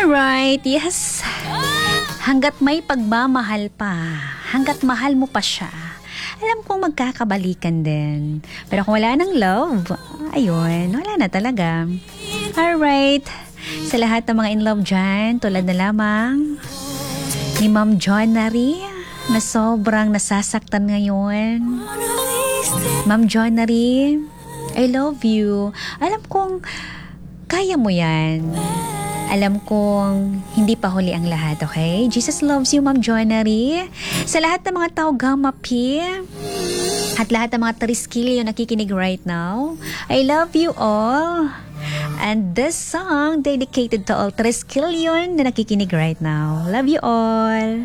Alright, yes. Hanggat may pagmamahal pa, hanggat mahal mo pa siya, alam kong magkakabalikan din. Pero kung wala ng love, ayun, wala na talaga. Alright, sa lahat ng mga in love dyan, tulad na lamang ni Ma'am Jonary, na sobrang nasasaktan ngayon. Ma'am Jonary, I love you. Alam kong kaya mo yan. Alam kong hindi pa huli ang lahat, okay? Jesus loves you, Ma'am Jonary. Sa lahat ng mga tao Gamma P at lahat ng mga Triskilio nakikinig right now, I love you all. And this song dedicated to all Triskillion na nakikinig right now. Love you all.